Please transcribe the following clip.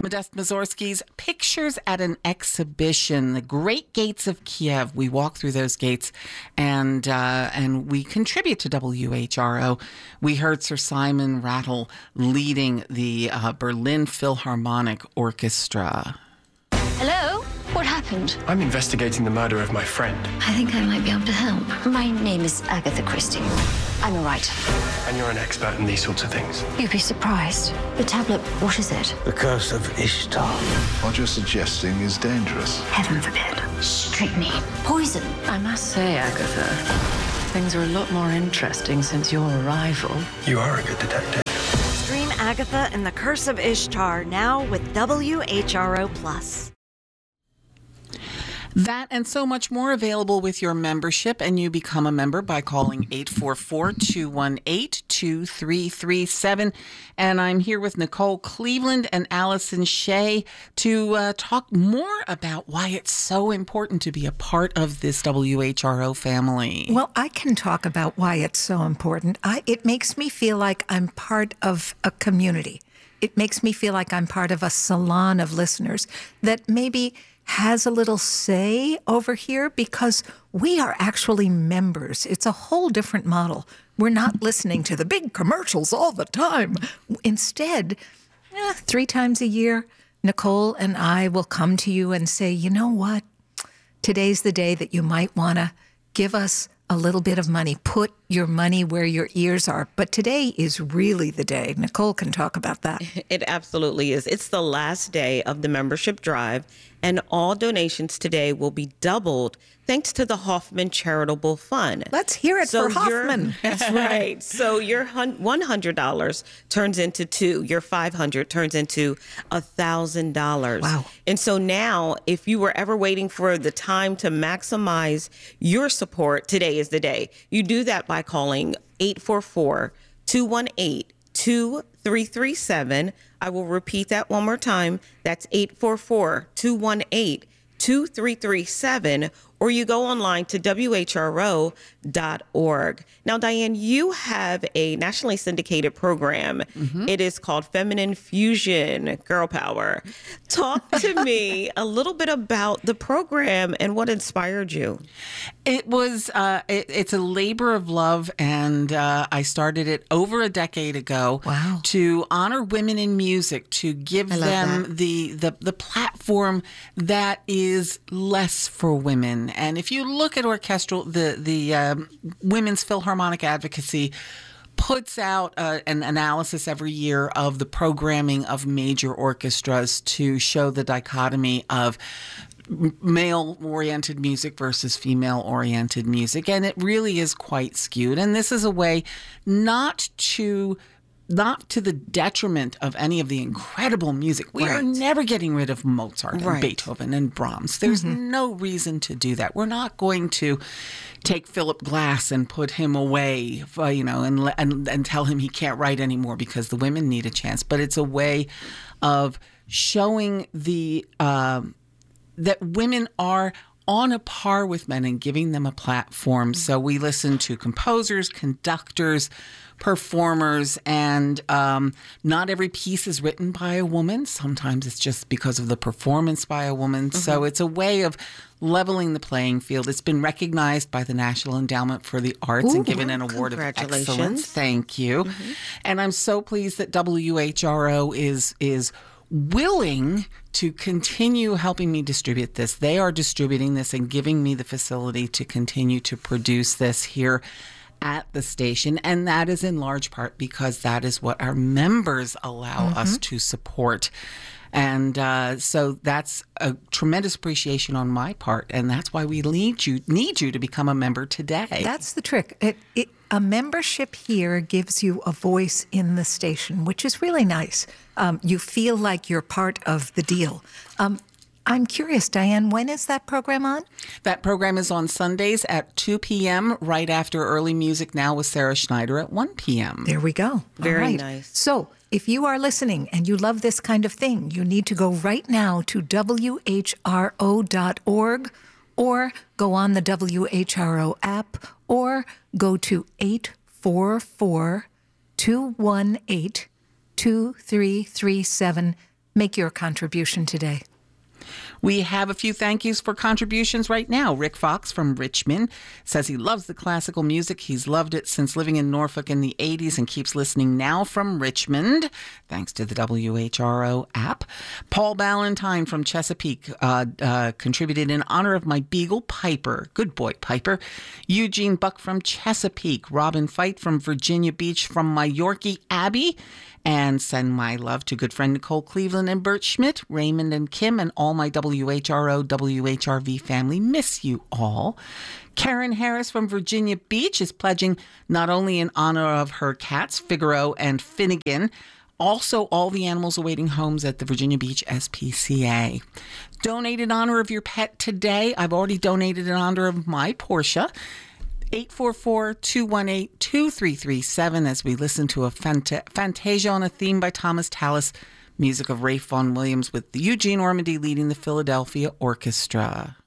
Modest Mussorgsky's Pictures at an Exhibition, the Great Gates of Kiev. We walk through those gates and we contribute to WHRO. We heard Sir Simon Rattle leading the Berlin Philharmonic Orchestra. Hello? What happened? I'm investigating the murder of my friend. I think I might be able to help. My name is Agatha Christie. I'm a writer. And you're an expert in these sorts of things. You'd be surprised. The tablet, what is it? The Curse of Ishtar. What you're suggesting is dangerous. Heaven forbid. Strychnine. Poison. I must say, Agatha, things are a lot more interesting since your arrival. You are a good detective. Stream Agatha and the Curse of Ishtar now with WHRO Plus. That and so much more available with your membership, and you become a member by calling 844-218-2337. And I'm here with Nicole Cleveland and Allison Shea to talk more about why it's so important to be a part of this WHRO family. Well, I can talk about why it's so important. It makes me feel like I'm part of a community. It makes me feel like I'm part of a salon of listeners that maybe has a little say over here because we are actually members. It's a whole different model. We're not listening to the big commercials all the time. Instead, 3 times a year, Nicole and I will come to you and say, you know what? Today's the day that you might want to give us a little bit of money. Put your money where your ears are. But today is really the day. Nicole can talk about that. It absolutely is. It's the last day of the membership drive, and all donations today will be doubled thanks to the Hoffman Charitable Fund. Let's hear it for Hoffman. That's right. So your $100 turns into $2. Your $500 turns into $1,000. Wow. And so now, if you were ever waiting for the time to maximize your support, today is the day. You do that by calling 844-218-2337. I will repeat that one more time. That's 844-218-2337, or you go online to WHRO.org. Now, Diane, you have a nationally syndicated program. Mm-hmm. It is called Feminine Fusion Girl Power. Talk to me a little bit about the program and what inspired you. It was, it's a labor of love, and I started it over a decade ago. Wow. To honor women in music, to give them the platform that is less for women. And if you look at orchestral, the Women's Philharmonic Advocacy puts out an analysis every year of the programming of major orchestras to show the dichotomy of male-oriented music versus female-oriented music. And it really is quite skewed. And this is a way not to the detriment of any of the incredible music. We are never getting rid of Mozart and Beethoven and Brahms. There's no reason to do that. We're not going to take Philip Glass and put him away, and tell him he can't write anymore because the women need a chance. But it's a way of showing that women are on a par with men and giving them a platform. So we listen to composers, conductors, performers, and not every piece is written by a woman. Sometimes it's just because of the performance by a woman. Mm-hmm. So it's a way of leveling the playing field. It's been recognized by the National Endowment for the Arts and given an award of excellence. Thank you. Mm-hmm. And I'm so pleased that WHRO is willing to continue helping me distribute this. They are distributing this and giving me the facility to continue to produce this here at the station. And that is in large part because that is what our members allow us to support. And so that's a tremendous appreciation on my part. And that's why we need you to become a member today. That's the trick. A membership here gives you a voice in the station, which is really nice. You feel like you're part of the deal. I'm curious, Diane, when is that program on? That program is on Sundays at 2 p.m. right after Early Music Now with Sarah Schneider at 1 p.m. There we go. Very nice. So if you are listening and you love this kind of thing, you need to go right now to WHRO.org or go on the WHRO app or go to 844-218-2337. Make your contribution today. We have a few thank yous for contributions right now. Rick Fox from Richmond says he loves the classical music. He's loved it since living in Norfolk in the 80s and keeps listening now from Richmond, thanks to the WHRO app. Paul Ballantyne from Chesapeake contributed in honor of my beagle, Piper. Good boy, Piper. Eugene Buck from Chesapeake. Robin Fight from Virginia Beach from my Yorkie, Abby. And send my love to good friend Nicole Cleveland and Bert Schmidt, Raymond and Kim, and all my WHRO, WHRV family. Miss you all. Karen Harris from Virginia Beach is pledging not only in honor of her cats, Figaro and Finnegan, also all the animals awaiting homes at the Virginia Beach SPCA. Donate in honor of your pet today. I've already donated in honor of my Portia. 844-218-2337 as we listen to a Fantasia on a Theme by Thomas Tallis, music of Rafe Vaughan Williams with the Eugene Ormandy leading the Philadelphia Orchestra.